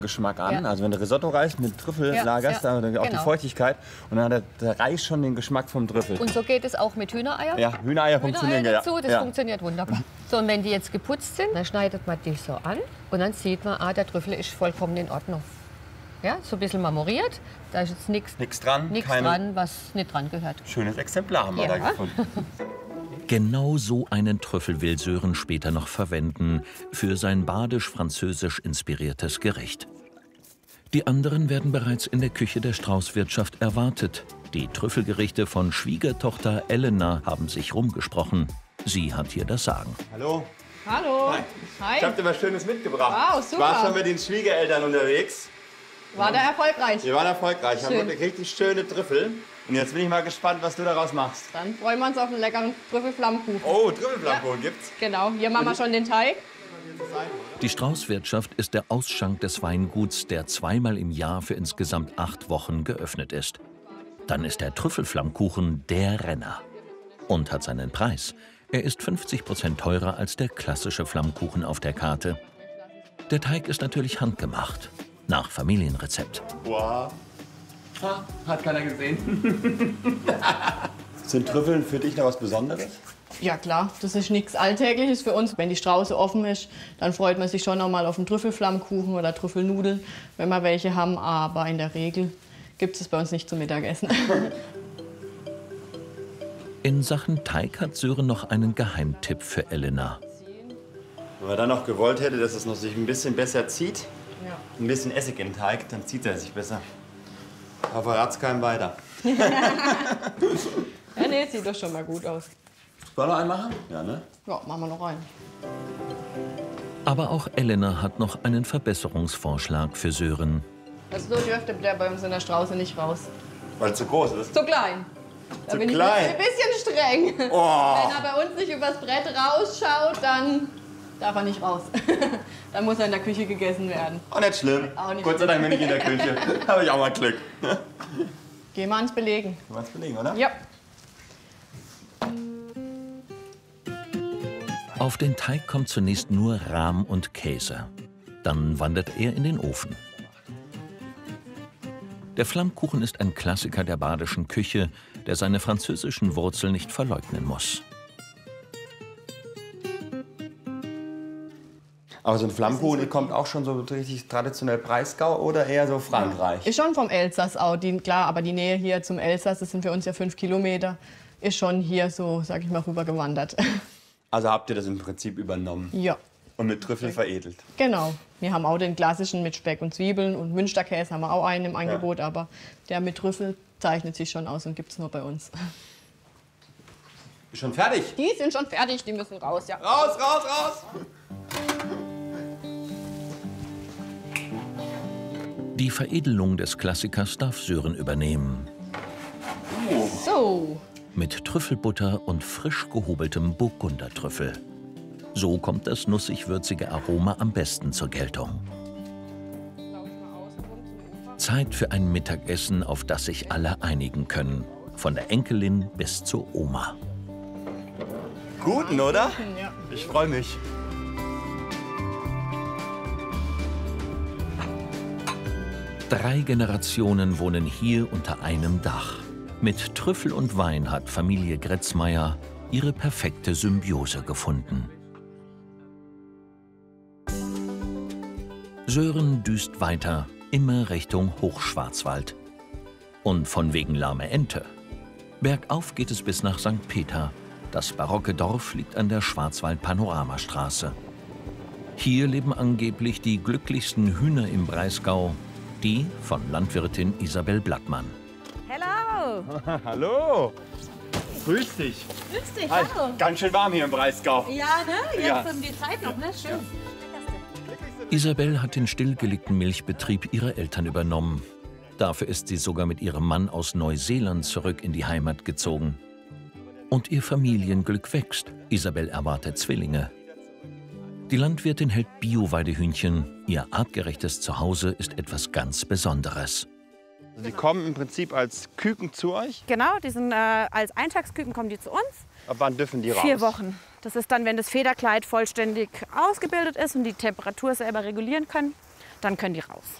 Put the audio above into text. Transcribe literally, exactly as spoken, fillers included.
Geschmack an. Ja. Also wenn du Risotto-Reis mit Trüffel Ja, lagerst, ja, dann auch genau. die Feuchtigkeit. Und dann hat der, der Reis schon den Geschmack vom Trüffel. Und so geht es auch mit Hühnereier. Ja, Hühnereier funktionieren. Hühnereier dazu, ja. das ja. funktioniert wunderbar. So, und wenn die jetzt geputzt sind, dann schneidet man die so an. Und dann sieht man, ah, der Trüffel ist vollkommen in Ordnung. Ja, so ein bisschen marmoriert. Da ist jetzt nichts Nichts dran. nichts keine... dran, was nicht dran gehört. Schönes Exemplar haben wir Ja. da gefunden. Genau so einen Trüffel will Sören später noch verwenden für sein badisch-französisch inspiriertes Gericht. Die anderen werden bereits in der Küche der Strauß-Wirtschaft erwartet. Die Trüffelgerichte von Schwiegertochter Elena haben sich rumgesprochen. Sie hat hier das Sagen. Hallo. Hallo. Hi. Hi. Ich habe dir was Schönes mitgebracht. Wow, super. Ich war schon mit den Schwiegereltern unterwegs. War der erfolgreich? Wir waren erfolgreich. Wir haben Schön. wirklich richtig schöne Trüffel. Und jetzt bin ich mal gespannt, was du daraus machst. Dann freuen wir uns auf einen leckeren Trüffelflammkuchen. Oh, Trüffelflammkuchen gibt's. Genau, hier machen wir schon den Teig. Die Strauß-Wirtschaft ist der Ausschank des Weinguts, der zweimal im Jahr für insgesamt acht Wochen geöffnet ist. Dann ist der Trüffelflammkuchen der Renner und hat seinen Preis. Er ist fünfzig Prozent teurer als der klassische Flammkuchen auf der Karte. Der Teig ist natürlich handgemacht, nach Familienrezept. Wow. Ha, hat keiner gesehen. Sind Trüffeln für dich noch was Besonderes? Ja klar, das ist nichts Alltägliches für uns. Wenn die Strauße offen ist, dann freut man sich schon noch mal auf einen Trüffelflammkuchen oder Trüffelnudeln, wenn wir welche haben. Aber in der Regel gibt es bei uns nicht zum Mittagessen. In Sachen Teig hat Sören noch einen Geheimtipp für Elena. Wenn man dann noch gewollt hätte, dass es noch sich ein bisschen besser zieht, Ja. ein bisschen Essig in den Teig, dann zieht er sich besser. Aber verrat's keinem weiter. Ja, nee, sieht doch schon mal gut aus. Wollen wir einen machen? Ja, ne? Ja, machen wir noch rein. Aber auch Elena hat noch einen Verbesserungsvorschlag für Sören. Also so dürfte der bei uns in der Strauße nicht raus. Weil es zu groß ist. Zu klein. Da Zu bin klein? ich ein bisschen streng. Oh. Wenn er bei uns nicht übers Brett rausschaut, dann darf er nicht raus. Dann muss er in der Küche gegessen werden. Auch nicht schlimm. Auch nicht Gott sei Dank bin ich in der Küche. Habe ich auch mal Glück. Gehen wir ans Belegen. Du kannst belegen, oder? Ja. Auf den Teig kommt zunächst nur Rahm und Käse. Dann wandert er in den Ofen. Der Flammkuchen ist ein Klassiker der badischen Küche, der seine französischen Wurzeln nicht verleugnen muss. Aber so ein Flammkuchen kommt auch schon so richtig traditionell Breisgau oder eher so Frankreich? Ist schon vom Elsass auch. Die, klar, aber die Nähe hier zum Elsass, das sind für uns ja fünf Kilometer, ist schon hier so, sag ich mal, rübergewandert. Also habt ihr das im Prinzip übernommen Ja, und mit Trüffel veredelt? genau. Wir haben auch den klassischen mit Speck und Zwiebeln und Münsterkäse haben wir auch einen im Angebot, aber der mit Trüffel zeichnet sich schon aus und gibt es nur bei uns. Ist schon fertig? Die sind schon fertig, die müssen raus, ja. Raus, raus, raus! Die Veredelung des Klassikers darf Sören übernehmen. So, Mit Trüffelbutter und frisch gehobeltem Burgundertrüffel. So kommt das nussig-würzige Aroma am besten zur Geltung. Zeit für ein Mittagessen, auf das sich alle einigen können. Von der Enkelin bis zur Oma. Guten, oder? ja. Ich freue mich. Drei Generationen wohnen hier unter einem Dach. Mit Trüffel und Wein hat Familie Gretzmeier ihre perfekte Symbiose gefunden. Sören düst weiter, immer Richtung Hochschwarzwald. Und von wegen lahme Ente. Bergauf geht es bis nach Sankt Peter. Das barocke Dorf liegt an der Schwarzwald-Panoramastraße. Hier leben angeblich die glücklichsten Hühner im Breisgau, die von Landwirtin Isabel Blattmann. Hello! Hallo! Grüß dich. Grüß dich, Hi. hallo. Ganz schön warm hier im Breisgau. Ja, ne? Jetzt Ja. um die Zeit noch, ne? Schön. Isabel hat den stillgelegten Milchbetrieb ihrer Eltern übernommen. Dafür ist sie sogar mit ihrem Mann aus Neuseeland zurück in die Heimat gezogen. Und ihr Familienglück wächst. Isabel erwartet Zwillinge. Die Landwirtin hält Bio-Weidehühnchen. Ihr artgerechtes Zuhause ist etwas ganz Besonderes. Sie kommen im Prinzip als Küken zu euch. Genau, die sind, äh, als Eintagsküken kommen die zu uns. Ab wann dürfen die raus? Vier Wochen. Das ist dann, wenn das Federkleid vollständig ausgebildet ist und die Temperatur selber regulieren können. dann können die raus.